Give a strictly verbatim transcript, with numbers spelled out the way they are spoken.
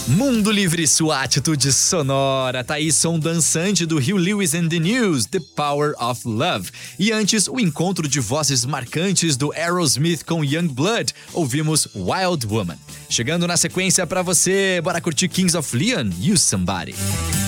Mundo Livre, sua atitude sonora. Tá aí som dançante do Huey Lewis and the News, The Power of Love. E antes, o encontro de vozes marcantes do Aerosmith com Youngblood, ouvimos Wild Woman. Chegando na sequência pra você, bora curtir Kings of Leon, You Somebody.